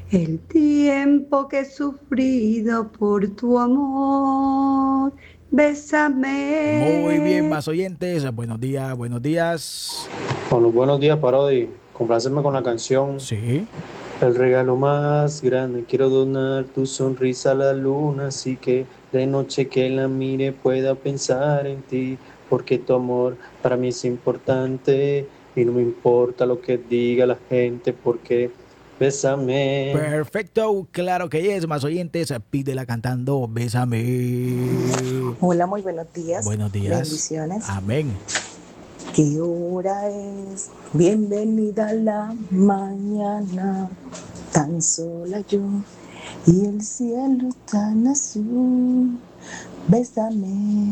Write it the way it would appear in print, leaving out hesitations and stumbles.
el tiempo que he sufrido por tu amor. Muy bien, Bésame. más oyentes. Buenos días, buenos días. Con los buenos días, Parodi. Compláceme con la canción Sí. El regalo más grande. Quiero donar tu sonrisa a la luna, así que de noche que la mire pueda pensar en ti, porque tu amor para mí es importante y no me importa lo que diga la gente, porque bésame. Perfecto, claro que es, más oyentes. Pídela cantando, bésame. Hola, muy buenos días. Buenos días. Bendiciones. Amén. ¿Qué hora es? Bienvenida a la mañana. Tan sola yo y el cielo tan azul. Bésame.